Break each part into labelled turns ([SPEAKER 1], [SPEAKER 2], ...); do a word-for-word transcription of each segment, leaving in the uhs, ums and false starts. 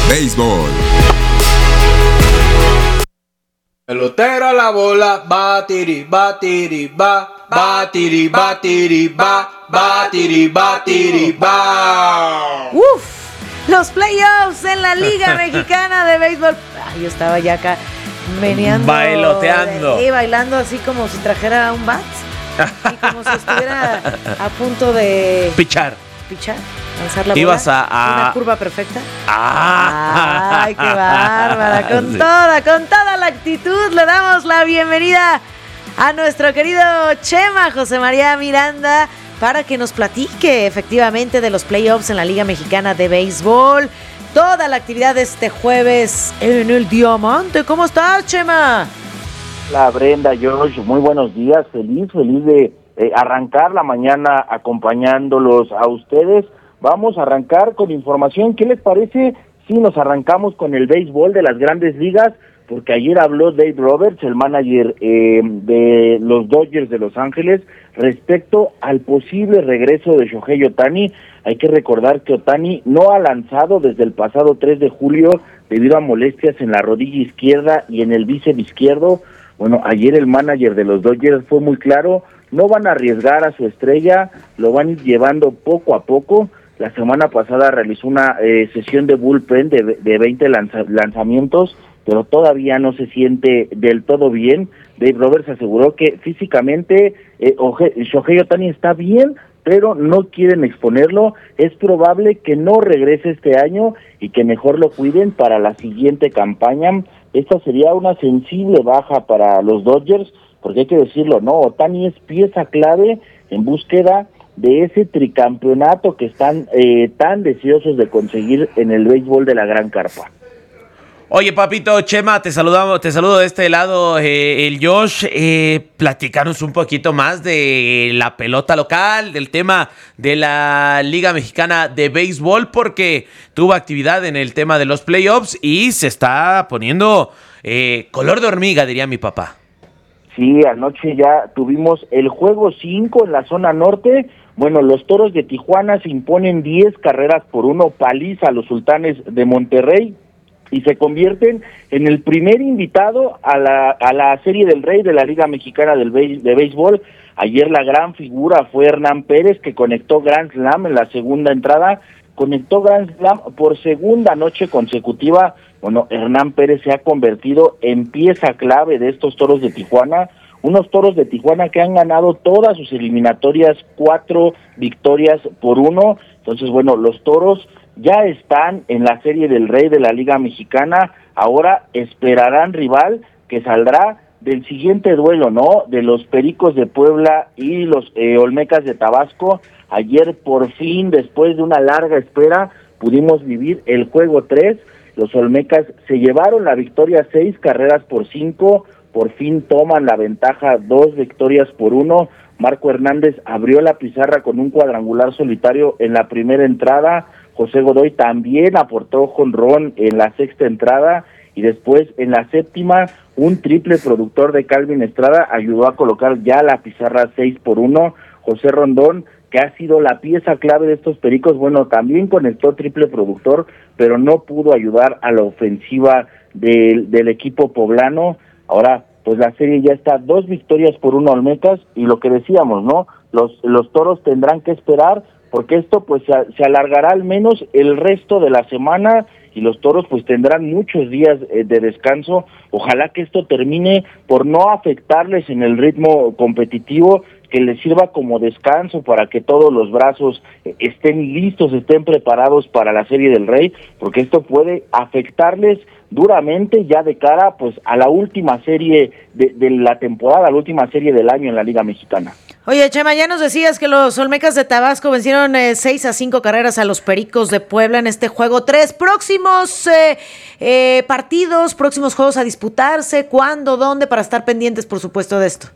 [SPEAKER 1] béisbol.
[SPEAKER 2] Pelotero a la bola, batiri, batiri, ba, batiri, batiri, ba, batiri, batiri, ba.
[SPEAKER 3] Uf, los playoffs en la Liga Mexicana de Béisbol. Ay, yo estaba ya acá meneando.
[SPEAKER 4] Bailoteando.
[SPEAKER 3] Y bailando así como si trajera un bat. Y como si estuviera a punto de
[SPEAKER 4] Pichar.
[SPEAKER 3] Pichar, lanzar la bola.
[SPEAKER 4] Ibas a, a...
[SPEAKER 3] Una curva perfecta.
[SPEAKER 4] Ah.
[SPEAKER 3] Ay, qué bárbara. Con
[SPEAKER 4] Sí.
[SPEAKER 3] toda, con toda la actitud le damos la bienvenida a nuestro querido Chema José María Miranda para que nos platique efectivamente de los playoffs en la Liga Mexicana de Béisbol. Toda la actividad de este jueves en el Diamante. ¿Cómo estás, Chema?
[SPEAKER 5] Hola, Brenda, George, muy buenos días. Feliz, feliz de eh, arrancar la mañana acompañándolos a ustedes. Vamos a arrancar con información. ¿Qué les parece si nos arrancamos con el béisbol de las grandes ligas? Porque ayer habló Dave Roberts, el manager eh, de los Dodgers de Los Ángeles, respecto al posible regreso de Shohei Ohtani. Hay que recordar que Ohtani no ha lanzado desde el pasado tres de julio debido a molestias en la rodilla izquierda y en el bíceps izquierdo. Bueno, ayer el manager de los Dodgers fue muy claro, no van a arriesgar a su estrella, lo van a ir llevando poco a poco. La semana pasada realizó una eh, sesión de bullpen de, de veinte lanza, lanzamientos, pero todavía no se siente del todo bien. Dave Roberts aseguró que físicamente eh, Shohei Ohtani está bien, pero no quieren exponerlo. Es probable que no regrese este año y que mejor lo cuiden para la siguiente campaña. Esta sería una sensible baja para los Dodgers, porque hay que decirlo, ¿no? Ohtani es pieza clave en búsqueda de ese tricampeonato que están eh, tan deseosos de conseguir en el béisbol de la Gran Carpa.
[SPEAKER 4] Oye, papito, Chema, te saludamos, te saludo de este lado, eh, el Josh. Eh, platicanos un poquito más de la pelota local, del tema de la Liga Mexicana de Béisbol, porque tuvo actividad en el tema de los playoffs y se está poniendo eh, color de hormiga, diría mi papá.
[SPEAKER 5] Sí, anoche ya tuvimos el juego cinco en la zona norte. Bueno, los Toros de Tijuana se imponen diez carreras por uno, paliza a los Sultanes de Monterrey, y se convierten en el primer invitado a la a la Serie del Rey de la Liga Mexicana del Be- de Béisbol. Ayer la gran figura fue Hernán Pérez, que conectó Grand Slam en la segunda entrada, conectó Grand Slam por segunda noche consecutiva. Bueno, Hernán Pérez se ha convertido en pieza clave de estos Toros de Tijuana, unos Toros de Tijuana que han ganado todas sus eliminatorias, cuatro victorias por uno. Entonces, bueno, los Toros ya están en la Serie del Rey de la Liga Mexicana. Ahora esperarán rival que saldrá del siguiente duelo, ¿no? De los Pericos de Puebla y los eh, Olmecas de Tabasco. Ayer, por fin, después de una larga espera, pudimos vivir el juego tres. Los Olmecas se llevaron la victoria seis carreras por cinco. Por fin toman la ventaja dos victorias por uno. Marco Hernández abrió la pizarra con un cuadrangular solitario en la primera entrada. José Godoy también aportó jonrón en la sexta entrada, y después en la séptima un triple productor de Calvin Estrada ayudó a colocar ya la pizarra seis por uno. José Rondón, que ha sido la pieza clave de estos Pericos, bueno, también conectó triple productor, pero no pudo ayudar a la ofensiva del, del equipo poblano. Ahora, pues la serie ya está dos victorias por uno Olmecas, y lo que decíamos, ¿no? Los, los Toros tendrán que esperar, porque esto pues se, se alargará al menos el resto de la semana, y los Toros pues tendrán muchos días eh, de descanso. Ojalá que esto termine por no afectarles en el ritmo competitivo, que les sirva como descanso para que todos los brazos eh, estén listos, estén preparados para la Serie del Rey, porque esto puede afectarles duramente ya de cara pues a la última serie de, de la temporada, la última serie del año en la Liga Mexicana.
[SPEAKER 3] Oye, Chema, ya nos decías que los Olmecas de Tabasco vencieron eh, seis a cinco carreras a los Pericos de Puebla en este juego tres. Próximos eh, eh, partidos, próximos juegos a disputarse, ¿cuándo, dónde? Para estar pendientes, por supuesto, de esto.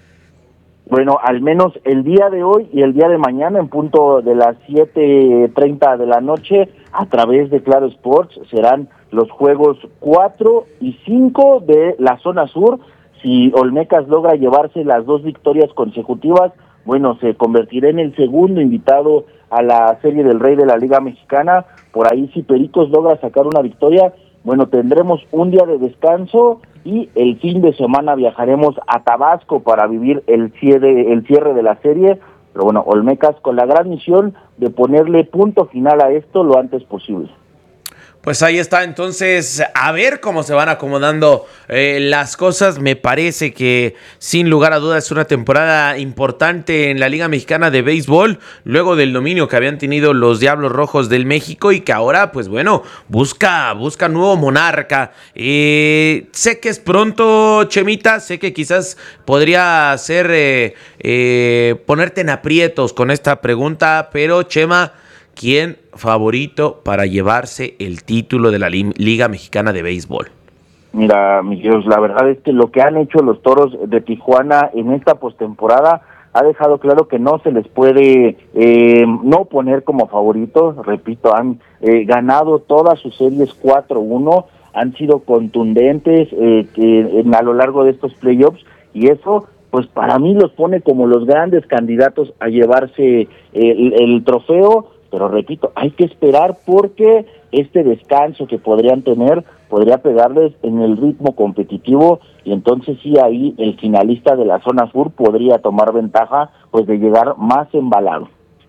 [SPEAKER 5] Bueno, al menos el día de hoy y el día de mañana, en punto de las siete treinta de la noche, a través de Claro Sports, serán los juegos cuatro y cinco de la zona sur. Si Olmecas logra llevarse las dos victorias consecutivas, bueno, se convertirá en el segundo invitado a la Serie del Rey de la Liga Mexicana. por ahí si Pericos logra sacar una victoria, bueno, tendremos un día de descanso y el fin de semana viajaremos a Tabasco para vivir el cierre, el cierre de la serie. Pero bueno, Olmecas con la gran misión de ponerle punto final a esto lo antes posible.
[SPEAKER 4] Pues ahí está, entonces, a ver cómo se van acomodando eh, las cosas. Me parece que, sin lugar a dudas, es una temporada importante en la Liga Mexicana de Béisbol, luego del dominio que habían tenido los Diablos Rojos del México y que ahora, pues bueno, busca, busca nuevo monarca. Eh, sé que es pronto, Chemita, sé que quizás podría ser eh, eh, ponerte en aprietos con esta pregunta, pero Chema, ¿quién favorito para llevarse el título de la Liga Mexicana de Béisbol?
[SPEAKER 5] Mira, Miguel, la verdad es que lo que han hecho los Toros de Tijuana en esta postemporada ha dejado claro que no se les puede eh, no poner como favoritos. Repito, han eh, ganado todas sus series cuatro uno, han sido contundentes eh, que, en, a lo largo de estos playoffs, y eso pues para mí los pone como los grandes candidatos a llevarse el, el trofeo. Pero repito, hay que esperar porque este descanso que podrían tener podría pegarles en el ritmo competitivo, y entonces sí, ahí el finalista de la zona sur podría tomar ventaja pues de llegar más embalado.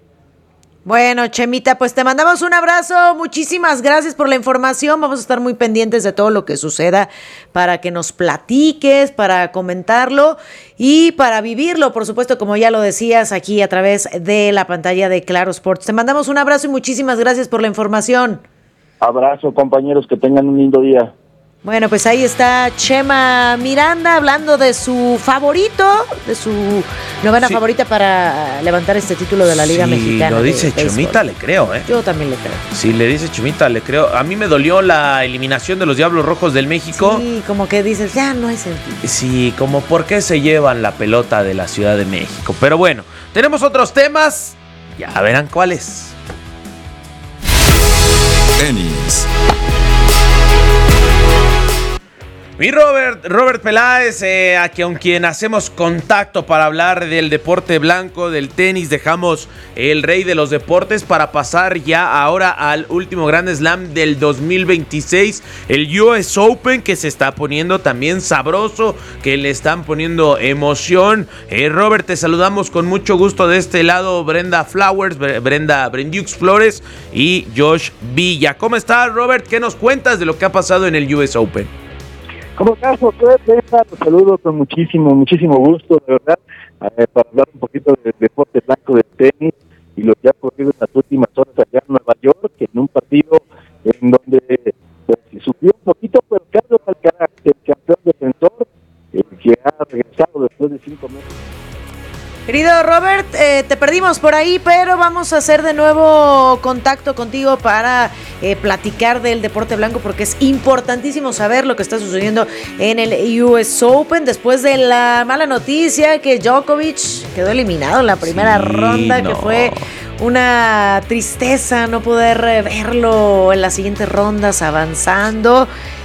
[SPEAKER 3] Bueno, Chemita, pues te mandamos un abrazo, muchísimas gracias por la información, vamos a estar muy pendientes de todo lo que suceda para que nos platiques, para comentarlo y para vivirlo, por supuesto, como ya lo decías, aquí a través de la pantalla de Claro Sports. Te mandamos un abrazo y muchísimas gracias por la información.
[SPEAKER 5] Abrazo, compañeros, que tengan un lindo día.
[SPEAKER 3] Bueno, pues ahí está Chema Miranda hablando de su favorito, de su novena sí. favorita para levantar este título de la Liga
[SPEAKER 4] sí,
[SPEAKER 3] Mexicana.
[SPEAKER 4] Si lo dice
[SPEAKER 3] de
[SPEAKER 4] Chumita, le creo, ¿eh?
[SPEAKER 3] Yo también le creo.
[SPEAKER 4] Si le dice Chumita, le creo. A mí me dolió la eliminación de los Diablos Rojos del México.
[SPEAKER 3] Sí, como que dices, ya no hay sentido.
[SPEAKER 4] Sí, como por qué se llevan la pelota de la Ciudad de México. Pero bueno, tenemos otros temas, ya verán cuáles.
[SPEAKER 1] Tenis.
[SPEAKER 4] Mi Robert, Robert Peláez, eh, a quien, quien hacemos contacto para hablar del deporte blanco, del tenis, dejamos el rey de los deportes para pasar ya ahora al último Grand Slam del dos mil veintiséis, el U S Open, que se está poniendo también sabroso, que le están poniendo emoción. Eh, Robert, te saludamos con mucho gusto de este lado, Brenda Flowers, Brenda Brendux Flores y Josh Villa. ¿Cómo estás, Robert? ¿Qué nos cuentas de lo que ha pasado en el U S Open?
[SPEAKER 6] Como caso, los saludo con muchísimo, muchísimo gusto, de verdad, eh, para hablar un poquito del deporte blanco del tenis y lo que ha ocurrido en las últimas horas allá en Nueva York, en un partido en donde pues, sufrió un poquito, pero Carlos Alcaraz, el campeón defensor, eh, que ha regresado después de cinco meses.
[SPEAKER 3] Querido Robert, eh, te perdimos por ahí, pero vamos a hacer de nuevo contacto contigo para eh, platicar del deporte blanco, porque es importantísimo saber lo que está sucediendo en el U S Open después de la mala noticia que Djokovic quedó eliminado en la primera sí, ronda, no. que fue una tristeza no poder verlo en las siguientes rondas avanzando.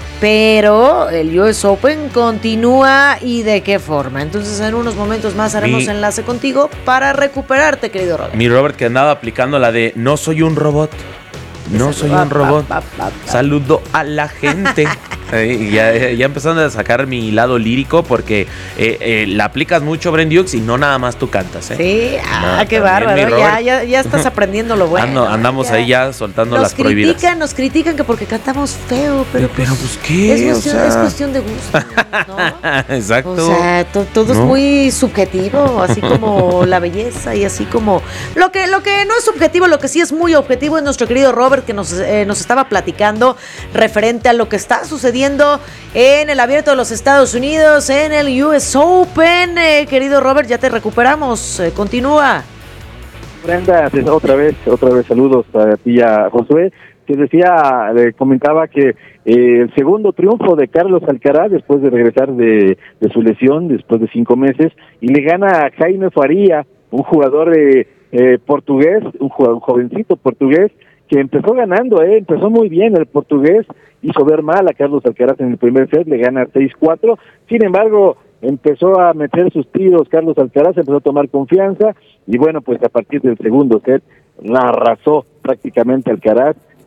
[SPEAKER 3] Pero el U S Open continúa, ¿y de qué forma? Entonces en unos momentos más haremos mi, enlace contigo para recuperarte, querido Robert.
[SPEAKER 4] Mi Robert, que andaba aplicando la de no soy un robot, no soy un robot, saludo a la gente. Eh, ya, ya empezando a sacar mi lado lírico porque eh, eh, la aplicas mucho, Brendux, y no nada más tú cantas, ¿eh?
[SPEAKER 3] Sí, ah, no, qué bárbaro, ya, ya, ya estás aprendiendo lo bueno.
[SPEAKER 4] Ando, andamos ya. ahí ya soltando
[SPEAKER 3] nos
[SPEAKER 4] las
[SPEAKER 3] critican,
[SPEAKER 4] prohibidas.
[SPEAKER 3] Nos critican que porque cantamos feo, pero,
[SPEAKER 4] pero
[SPEAKER 3] pues,
[SPEAKER 4] pues ¿qué?
[SPEAKER 3] Es cuestión,
[SPEAKER 4] o sea...
[SPEAKER 3] es cuestión de gusto, ¿no?
[SPEAKER 4] Exacto.
[SPEAKER 3] O sea, to, todo ¿no? es muy subjetivo, así como la belleza y así como... Lo que, lo que no es subjetivo, lo que sí es muy objetivo es nuestro querido Robert, que nos, eh, nos estaba platicando referente a lo que está sucediendo en el Abierto de los Estados Unidos, en el U S Open. Eh, querido Robert, ya te recuperamos. Eh, continúa.
[SPEAKER 6] Brenda, otra vez, otra vez saludos a ti y a Josué. Que decía, le comentaba que eh, el segundo triunfo de Carlos Alcaraz después de regresar de, de su lesión, después de cinco meses, y le gana a Jaime Faria, un jugador eh, eh, portugués, un, jugador, un jovencito portugués, que empezó ganando, eh, empezó muy bien el portugués, hizo ver mal a Carlos Alcaraz en el primer set, le gana seis cuatro, sin embargo, empezó a meter sus tiros Carlos Alcaraz, empezó a tomar confianza, y bueno, pues a partir del segundo set, la arrasó prácticamente Alcaraz,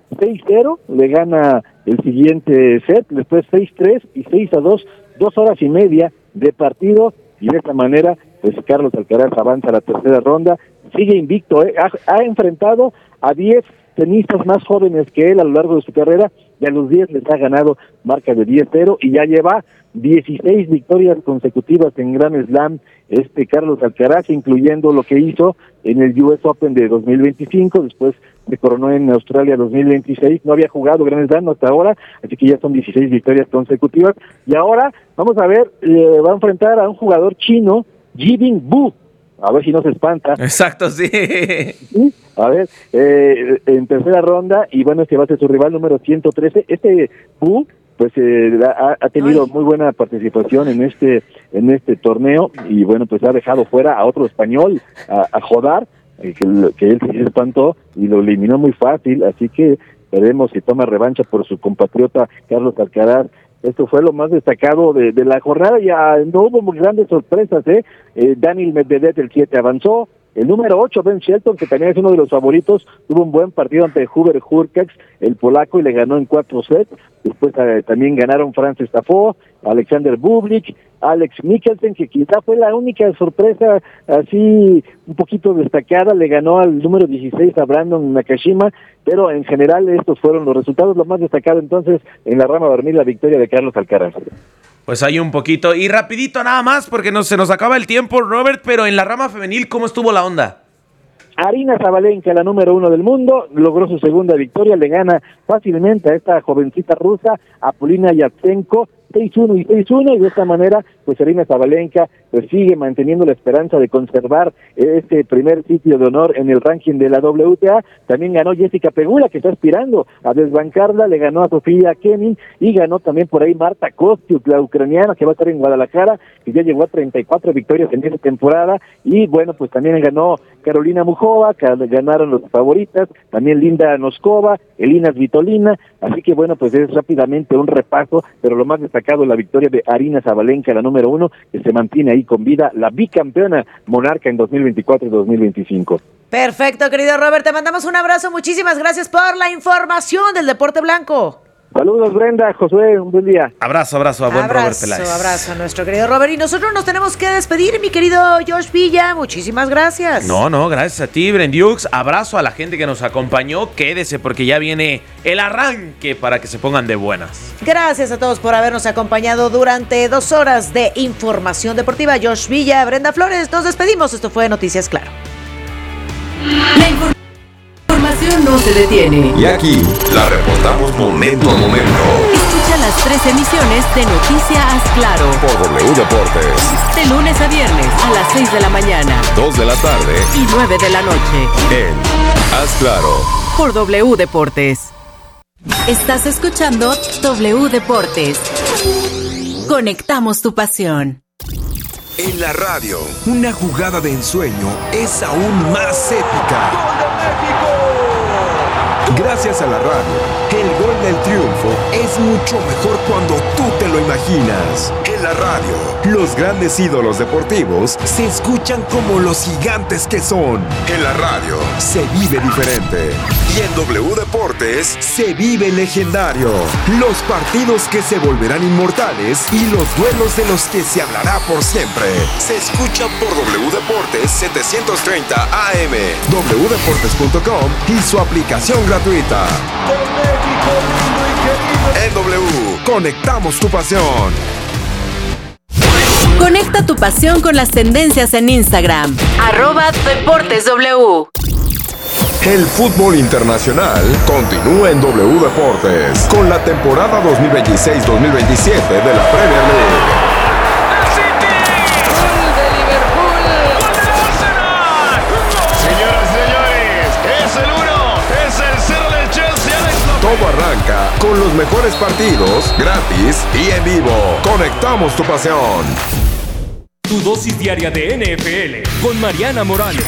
[SPEAKER 6] seis cero, le gana el siguiente set, después seis tres y seis a dos, dos horas y media de partido, y de esta manera, pues Carlos Alcaraz avanza a la tercera ronda, sigue invicto, ¿eh? ha, ha enfrentado a diez tenistas más jóvenes que él a lo largo de su carrera, y a los diez les ha ganado marca de diez cero, y ya lleva dieciséis victorias consecutivas en Grand Slam, este Carlos Alcaraz, incluyendo lo que hizo en el U S Open de dos mil veinticinco, después se coronó en Australia dos mil veintiséis, no había jugado Grand Slam hasta ahora, así que ya son dieciséis victorias consecutivas, y ahora, vamos a ver, eh, va a enfrentar a un jugador chino, Jibin Bu, a ver si no se espanta.
[SPEAKER 4] Exacto, sí.
[SPEAKER 6] Sí, a ver, eh, en tercera ronda, y bueno, este va a ser su rival número ciento trece, este Bu, pues eh, ha, ha tenido Ay. muy buena participación en este en este torneo, y bueno, pues ha dejado fuera a otro español, a, a Jodar, eh, que, que él se espantó y lo eliminó muy fácil, así que veremos si toma revancha por su compatriota Carlos Alcaraz. Esto fue lo más destacado de, de la jornada, ya no hubo muy grandes sorpresas, ¿eh? eh Daniil Medvedev, el siete, avanzó. El número ocho, Ben Shelton, que también es uno de los favoritos, tuvo un buen partido ante Hubert Hurkacz, el polaco, y le ganó en cuatro sets. Después eh, también ganaron Frances Tiafoe, Alexander Bublik, Alex Mikkelsen, que quizá fue la única sorpresa así un poquito destacada, le ganó al número dieciséis a Brandon Nakashima, pero en general estos fueron los resultados. Lo más destacado entonces en la rama varonil, la victoria de Carlos Alcaraz.
[SPEAKER 4] Pues hay un poquito, y rapidito nada más, porque no, se nos acaba el tiempo, Robert, pero en la rama femenil, ¿cómo estuvo la onda?
[SPEAKER 6] Aryna Sabalenka, la número uno del mundo, logró su segunda victoria, le gana fácilmente a esta jovencita rusa, a Polina Yatsenko, seis uno y seis uno, y de esta manera, pues Aryna Sabalenka pues sigue manteniendo la esperanza de conservar este primer sitio de honor en el ranking de la W T A. También ganó Jessica Pegula, que está aspirando a desbancarla, le ganó a Sofía Kenin, y ganó también por ahí Marta Kostyuk, la ucraniana, que va a estar en Guadalajara, que ya llegó a treinta y cuatro victorias en esta temporada, y bueno, pues también ganó Carolina Muchova, que ganaron los favoritas, también Linda Noskova, Elina Svitolina, así que bueno, pues es rápidamente un repaso, pero lo más destacado es la victoria de Aryna Sabalenka, la número uno, que se mantiene ahí con vida, la bicampeona monarca en dos mil veinticuatro y dos mil veinticinco.
[SPEAKER 3] Perfecto, querido Robert, te mandamos un abrazo, muchísimas gracias por la información del deporte blanco.
[SPEAKER 6] Saludos, Brenda, Josué, un buen día.
[SPEAKER 4] Abrazo, abrazo a buen
[SPEAKER 3] abrazo,
[SPEAKER 4] Robert Peláez.
[SPEAKER 3] Abrazo, abrazo a nuestro querido Robert. Y nosotros nos tenemos que despedir, mi querido Josh Villa. Muchísimas gracias.
[SPEAKER 4] No, no, gracias a ti, Brendiux. Abrazo a la gente que nos acompañó. Quédese porque ya viene el arranque para que se pongan de buenas.
[SPEAKER 3] Gracias a todos por habernos acompañado durante dos horas de información deportiva. Josh Villa, Brenda Flores, nos despedimos. Esto fue Noticias Claro.
[SPEAKER 1] La información no se detiene.
[SPEAKER 7] Y aquí la reportamos momento a momento.
[SPEAKER 1] Escucha las tres emisiones de Noticias Claro
[SPEAKER 7] por W Deportes.
[SPEAKER 1] De lunes a viernes a las seis de la mañana,
[SPEAKER 7] dos de la tarde
[SPEAKER 1] y nueve de la noche.
[SPEAKER 7] En Haz Claro
[SPEAKER 1] por W Deportes. Estás escuchando W Deportes. Conectamos tu pasión.
[SPEAKER 7] En la radio, una jugada de ensueño es aún más épica. ¡Gol de México! Gracias a la radio, el gol del triunfo es mucho mejor cuando tú te lo imaginas. En la radio, los grandes ídolos deportivos se escuchan como los gigantes que son. En la radio, se vive diferente. Y en W Deportes, se vive legendario. Los partidos que se volverán inmortales y los duelos de los que se hablará por siempre. Se escuchan por W Deportes setecientos treinta A M, w deportes punto com y su aplicación gratuita. En W, conectamos tu pasión.
[SPEAKER 1] Conecta tu pasión con las tendencias en Instagram. Arroba Deportes W.
[SPEAKER 7] El fútbol internacional continúa en W Deportes con la temporada dos mil veintiséis dos mil veintisiete de la Premier League. Todo arranca con los mejores partidos, gratis y en vivo. Conectamos tu pasión.
[SPEAKER 8] Tu dosis diaria de N F L con Mariana Morales.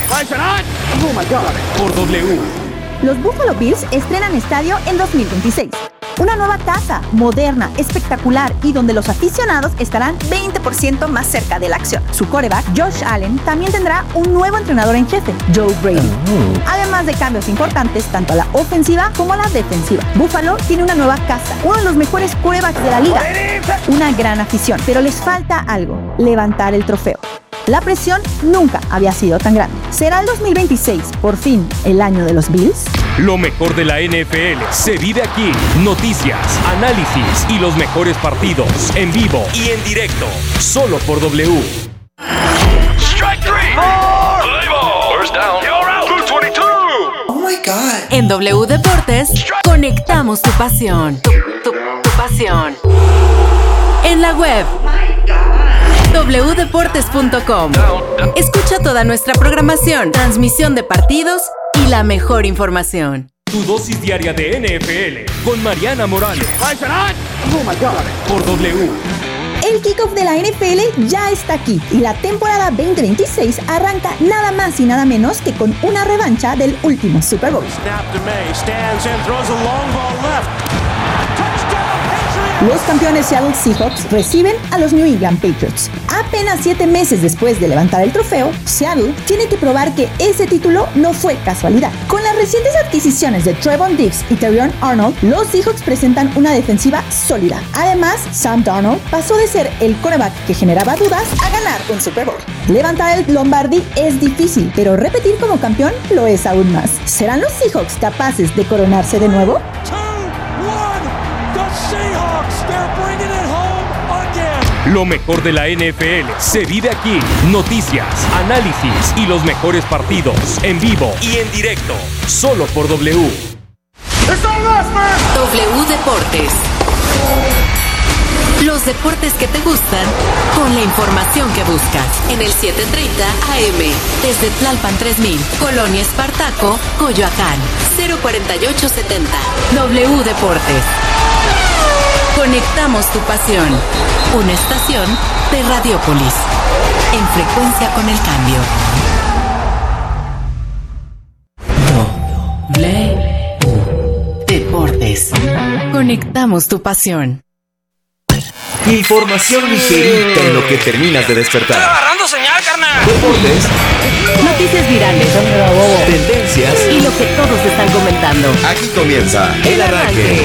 [SPEAKER 8] Por W.
[SPEAKER 9] Los Buffalo Bills estrenan estadio en dos mil veintiséis. Una nueva casa, moderna, espectacular y donde los aficionados estarán veinte por ciento más cerca de la acción. Su quarterback, Josh Allen, también tendrá un nuevo entrenador en jefe, Joe Brady. Además de cambios importantes tanto a la ofensiva como a la defensiva. Buffalo tiene una nueva casa, uno de los mejores quarterbacks de la liga. Una gran afición, pero les falta algo: levantar el trofeo. La presión nunca había sido tan grande. ¿Será el dos mil veintiséis, por fin, el año de los Bills?
[SPEAKER 8] Lo mejor de la N F L se vive aquí. Noticias, análisis y los mejores partidos en vivo y en directo. Solo por W.
[SPEAKER 10] Strike three. Play ball. First down. You're out. two twenty-two.
[SPEAKER 1] Oh my God. En W Deportes, conectamos tu pasión. Tu, tu, tu pasión. En la web. doble u deportes punto com. Escucha toda nuestra programación, transmisión de partidos y la mejor información.
[SPEAKER 8] Tu dosis diaria de N F L con Mariana Morales.
[SPEAKER 9] Oh my God.
[SPEAKER 8] Por W.
[SPEAKER 9] El kickoff de la N F L ya está aquí y la temporada veinte veintiséis arranca nada más y nada menos que con una revancha del último Super Bowl. Los campeones Seattle Seahawks reciben a los New England Patriots. Apenas siete meses después de levantar el trofeo, Seattle tiene que probar que ese título no fue casualidad. Con las recientes adquisiciones de Trevon Diggs y Terrion Arnold, los Seahawks presentan una defensiva sólida. Además, Sam Darnold pasó de ser el quarterback que generaba dudas a ganar un Super Bowl. Levantar el Lombardi es difícil, pero repetir como campeón lo es aún más. ¿Serán los Seahawks capaces de coronarse de nuevo?
[SPEAKER 8] Lo mejor de la N F L se vive aquí. Noticias, análisis y los mejores partidos en vivo y en directo. Solo por W.
[SPEAKER 1] W Deportes. Los deportes que te gustan con la información que buscas. En el siete treinta A M. Desde Tlalpan tres mil. Colonia Espartaco, Coyoacán. cero cuarenta y ocho setenta. W Deportes. Conectamos tu pasión. Una estación de Radiopolis. En frecuencia con el cambio. W Deportes. Conectamos tu pasión.
[SPEAKER 11] Información ligerita en lo que terminas de despertar.
[SPEAKER 10] ¡Estoy agarrando señal, carnal!
[SPEAKER 11] Deportes.
[SPEAKER 1] Noticias virales.
[SPEAKER 11] Tendencias.
[SPEAKER 1] Y lo que todos están comentando.
[SPEAKER 11] Aquí comienza El Arranque.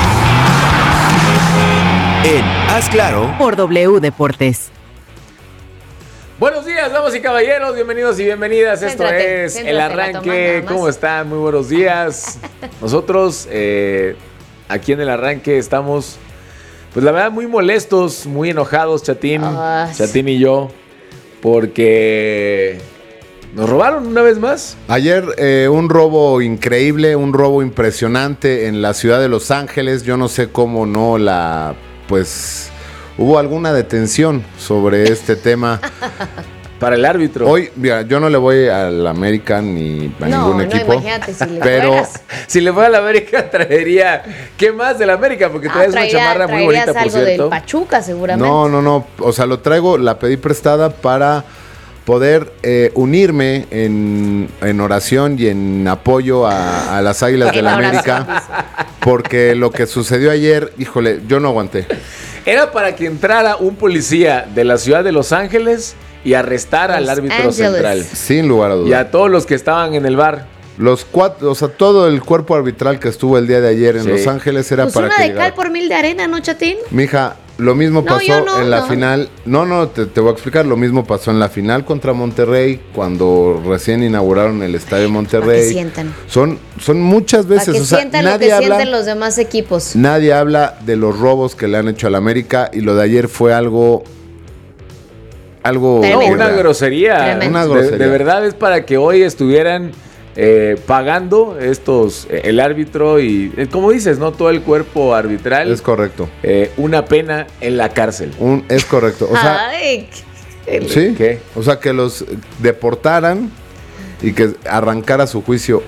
[SPEAKER 11] En Haz Claro
[SPEAKER 1] por W Deportes.
[SPEAKER 4] Buenos días, damas y caballeros, bienvenidos y bienvenidas.
[SPEAKER 3] Céntrate,
[SPEAKER 4] Esto es
[SPEAKER 3] céntrate,
[SPEAKER 4] El
[SPEAKER 3] la
[SPEAKER 4] Arranque.
[SPEAKER 3] tomada,
[SPEAKER 4] ¿Cómo están? Muy buenos días. Nosotros eh, aquí en El Arranque estamos, pues la verdad, muy molestos, muy enojados, Chatín,
[SPEAKER 3] Oh,
[SPEAKER 4] Chatín y yo, porque nos robaron una vez más.
[SPEAKER 12] Ayer eh, un robo increíble, un robo impresionante en la ciudad de Los Ángeles. Yo no sé cómo no la... pues hubo alguna detención sobre este tema.
[SPEAKER 4] Para el árbitro.
[SPEAKER 12] Hoy, mira, yo no le voy al América ni a
[SPEAKER 3] No,
[SPEAKER 12] ningún
[SPEAKER 3] no,
[SPEAKER 12] equipo.
[SPEAKER 3] imagínate si le
[SPEAKER 12] pero
[SPEAKER 3] fueras.
[SPEAKER 4] Si le fuera a la América, traería... ¿Qué más de la América? Porque
[SPEAKER 3] Ah,
[SPEAKER 4] traes una
[SPEAKER 3] traería-
[SPEAKER 4] chamarra muy bonita, por
[SPEAKER 3] traerías algo
[SPEAKER 4] cierto.
[SPEAKER 3] del Pachuca, seguramente.
[SPEAKER 12] No, no, no. O sea, lo traigo, la pedí prestada para poder eh, unirme en, en oración y en apoyo a, a las Águilas de
[SPEAKER 3] En
[SPEAKER 12] la
[SPEAKER 3] oración,
[SPEAKER 12] América. Porque lo que sucedió ayer, híjole, yo no aguanté.
[SPEAKER 4] Era para que entrara un policía de la ciudad de Los Ángeles y arrestara al
[SPEAKER 3] Los
[SPEAKER 4] árbitro
[SPEAKER 3] Ángeles.
[SPEAKER 4] central.
[SPEAKER 12] Sin lugar a
[SPEAKER 4] Y
[SPEAKER 12] dudas.
[SPEAKER 4] a todos los que estaban en el bar.
[SPEAKER 12] Los cuatro, o sea, todo el cuerpo arbitral que estuvo el día de ayer en
[SPEAKER 4] Sí.
[SPEAKER 12] Los Ángeles era
[SPEAKER 3] Pues
[SPEAKER 12] para
[SPEAKER 3] una
[SPEAKER 12] que
[SPEAKER 3] de
[SPEAKER 12] llegara.
[SPEAKER 3] cal por mil de arena, ¿no, Chatín?
[SPEAKER 12] Mija, lo mismo
[SPEAKER 3] No,
[SPEAKER 12] pasó
[SPEAKER 3] yo no,
[SPEAKER 12] en la
[SPEAKER 3] no.
[SPEAKER 12] final. No, no, te, te voy a explicar. Lo mismo pasó en la final contra Monterrey, cuando recién inauguraron el estadio de
[SPEAKER 3] Para que
[SPEAKER 12] Monterrey.
[SPEAKER 3] sientan.
[SPEAKER 12] Son, son muchas
[SPEAKER 3] Para
[SPEAKER 12] veces,
[SPEAKER 3] que
[SPEAKER 12] o sea,
[SPEAKER 3] sientan lo
[SPEAKER 12] nadie
[SPEAKER 3] que
[SPEAKER 12] habla,
[SPEAKER 3] sienten los demás equipos.
[SPEAKER 12] nadie habla de los robos que le han hecho al América, y lo de ayer fue algo, algo,
[SPEAKER 4] No,
[SPEAKER 3] Tremendo.
[SPEAKER 4] una grosería.
[SPEAKER 3] Tremendo.
[SPEAKER 12] Una
[SPEAKER 4] De-
[SPEAKER 12] grosería.
[SPEAKER 4] De, verdad es para que hoy estuvieran eh, pagando estos, eh, el árbitro y, eh, como dices, ¿no? Todo el cuerpo arbitral.
[SPEAKER 12] Es correcto.
[SPEAKER 4] eh, una pena en la cárcel.
[SPEAKER 12] Un, es correcto. O sea,
[SPEAKER 3] Ay, qué-
[SPEAKER 12] ¿sí?
[SPEAKER 4] ¿Qué?
[SPEAKER 12] O sea, que los deportaran y que arrancara su juicio hoy.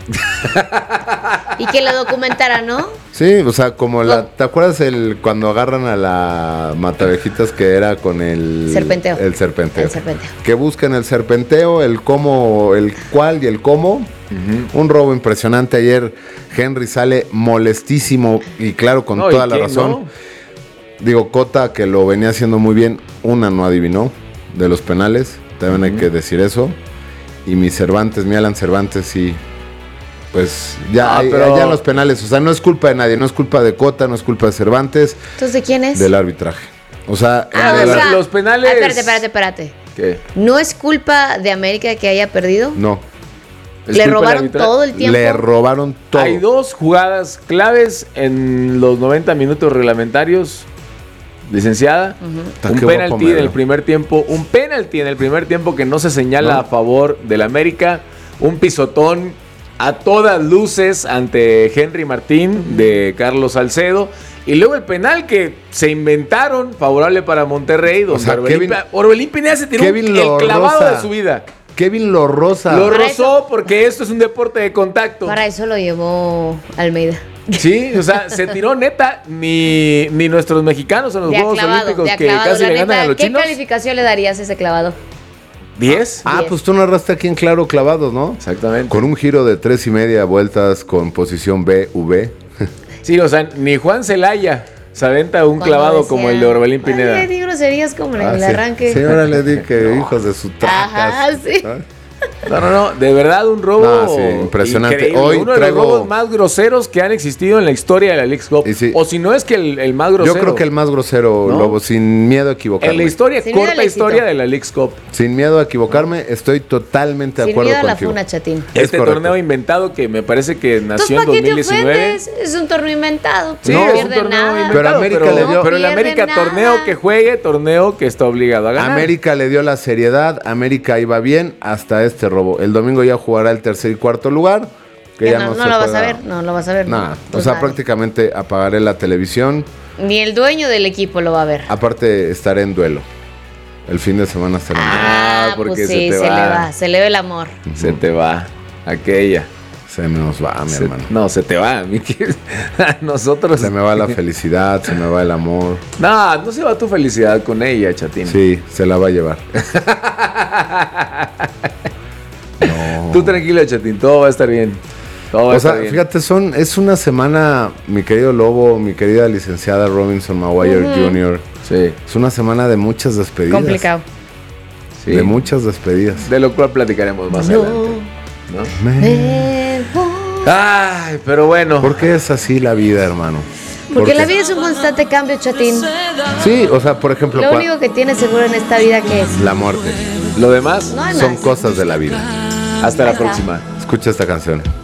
[SPEAKER 3] Y que lo documentara, ¿no?
[SPEAKER 12] Sí, o sea, como la... ¿Te acuerdas el cuando agarran a la matavejitas que era con el...
[SPEAKER 3] Serpenteo.
[SPEAKER 12] El serpenteo.
[SPEAKER 3] El serpenteo.
[SPEAKER 12] Que buscan el serpenteo, el cómo, el cuál y el cómo. Uh-huh. Un robo impresionante. Ayer Henry sale molestísimo y claro, con
[SPEAKER 2] no,
[SPEAKER 12] toda
[SPEAKER 2] ¿y
[SPEAKER 12] la
[SPEAKER 2] qué,
[SPEAKER 12] razón.
[SPEAKER 2] no?
[SPEAKER 12] Digo, Cota, que lo venía haciendo muy bien, una no adivinó de los penales. También uh-huh. hay que decir eso. Y mi Cervantes, mi Alan Cervantes, sí... Pues ya,
[SPEAKER 2] ah, pero...
[SPEAKER 12] ya en los penales, o sea, no es culpa de nadie, no es culpa de Cota, no es culpa de Cervantes.
[SPEAKER 3] ¿Entonces de quién es?
[SPEAKER 12] Del arbitraje. O sea,
[SPEAKER 3] ah,
[SPEAKER 12] el
[SPEAKER 3] o sea
[SPEAKER 2] los penales...
[SPEAKER 3] Ah, espérate, espérate, espérate.
[SPEAKER 2] ¿Qué?
[SPEAKER 3] ¿No es culpa de América que haya perdido?
[SPEAKER 12] No.
[SPEAKER 3] ¿Le robaron todo el tiempo?
[SPEAKER 12] Le robaron todo.
[SPEAKER 2] Hay dos jugadas claves en los noventa minutos reglamentarios, licenciada. Uh-huh. Un penalti en el primer tiempo, un penalti en el primer tiempo que no se señala no. a favor del América, un pisotón a todas luces ante Henry Martín de Carlos Salcedo. Y luego el penal que se inventaron, favorable para Monterrey, donde o sea, Orbelín, Kevin, Orbelín Pineda se tiró Kevin el clavado rosa. de su vida.
[SPEAKER 12] Kevin lo rosa.
[SPEAKER 2] Lo para rozó eso, porque esto es un deporte de contacto.
[SPEAKER 3] Para eso lo llevó Almeida.
[SPEAKER 2] Sí, o sea, se tiró neta, ni, ni nuestros mexicanos en los Juegos
[SPEAKER 3] clavado,
[SPEAKER 2] Olímpicos que casi le ganan a los
[SPEAKER 3] ¿qué
[SPEAKER 2] chinos.
[SPEAKER 3] ¿Qué calificación le darías a ese clavado?
[SPEAKER 2] ¿Diez?
[SPEAKER 12] Ah,
[SPEAKER 3] Diez.
[SPEAKER 12] Pues tú narraste aquí en claro clavados, ¿no?
[SPEAKER 2] Exactamente.
[SPEAKER 12] Con un giro de tres y media vueltas con posición B, V.
[SPEAKER 2] Sí, o sea, ni Juan Celaya se aventa un clavado decía, como el de Orbelín Pineda.
[SPEAKER 3] Ay, le di groserías como en ah, el
[SPEAKER 12] sí.
[SPEAKER 3] arranque.
[SPEAKER 12] Sí, ahora le di que hijos de su tracas.
[SPEAKER 3] Ajá, sí.
[SPEAKER 12] ¿Ah?
[SPEAKER 2] No, no, no, de verdad un robo
[SPEAKER 12] no, sí, impresionante.
[SPEAKER 2] Increíble.
[SPEAKER 12] Hoy
[SPEAKER 2] Uno
[SPEAKER 12] traigo...
[SPEAKER 2] de los robos más groseros que han existido en la historia de la Leagues Cup. Sí. O si no es que el, el más grosero.
[SPEAKER 12] Yo creo que el más grosero, ¿no? Lobo, sin miedo a equivocarme.
[SPEAKER 2] En la historia, sin corta historia de la Leagues Cup.
[SPEAKER 12] Sin miedo a equivocarme, estoy totalmente de acuerdo contigo.
[SPEAKER 3] Sin miedo a la funa, Chatín.
[SPEAKER 2] Este torneo inventado que me parece que nació en dos mil diecinueve.
[SPEAKER 3] Es un torneo inventado.
[SPEAKER 2] Sí,
[SPEAKER 3] no,
[SPEAKER 2] es un torneo
[SPEAKER 3] nada.
[SPEAKER 2] inventado.
[SPEAKER 12] Pero América
[SPEAKER 2] pero,
[SPEAKER 12] le dio.
[SPEAKER 2] Pero el América
[SPEAKER 3] nada.
[SPEAKER 2] torneo que juegue, torneo que está obligado a ganar.
[SPEAKER 12] América le dio la seriedad, América iba bien hasta este robo. El domingo ya jugará el tercer y cuarto lugar. Que ya, ya no,
[SPEAKER 3] no, no lo vas a ver, no lo vas a ver.
[SPEAKER 12] Nada,
[SPEAKER 3] no,
[SPEAKER 12] o sea,
[SPEAKER 3] sabes.
[SPEAKER 12] prácticamente apagaré la televisión.
[SPEAKER 3] Ni el dueño del equipo lo va a ver.
[SPEAKER 12] Aparte, estaré en duelo. El fin de semana estaré en duelo.
[SPEAKER 3] Ah, porque pues sí, se, te se va. le va, se le ve el amor.
[SPEAKER 2] Uh-huh. Se te va, aquella.
[SPEAKER 12] Se nos va, mi
[SPEAKER 2] se,
[SPEAKER 12] hermano.
[SPEAKER 2] No, se te va, mi nosotros.
[SPEAKER 12] Se me va la felicidad, se me va el amor.
[SPEAKER 2] No, no se va tu felicidad con ella, Chatín.
[SPEAKER 12] Sí, se la va a llevar.
[SPEAKER 2] No. Tú tranquilo, Chatín, todo va a estar bien. Todo va
[SPEAKER 12] o
[SPEAKER 2] a estar
[SPEAKER 12] sea,
[SPEAKER 2] bien.
[SPEAKER 12] Fíjate, son, es una semana, mi querido Lobo, mi querida licenciada Robinson Maguire uh-huh. junior
[SPEAKER 2] Sí.
[SPEAKER 12] Es una semana de muchas despedidas.
[SPEAKER 3] Complicado.
[SPEAKER 12] Sí. De muchas despedidas.
[SPEAKER 2] De lo cual platicaremos más
[SPEAKER 3] no.
[SPEAKER 2] adelante. ¿No?
[SPEAKER 3] Me voy.
[SPEAKER 2] Ay, pero bueno.
[SPEAKER 12] ¿Por qué es así la vida, hermano?
[SPEAKER 3] Porque la vida es un constante cambio, Chatín.
[SPEAKER 12] Sí, o sea, por ejemplo...
[SPEAKER 3] Lo único que tienes seguro en esta vida, ¿qué es?
[SPEAKER 12] La muerte.
[SPEAKER 2] Lo demás
[SPEAKER 3] no
[SPEAKER 12] son
[SPEAKER 3] más.
[SPEAKER 12] cosas de la vida.
[SPEAKER 2] Hasta la próxima.
[SPEAKER 12] Escucha esta canción.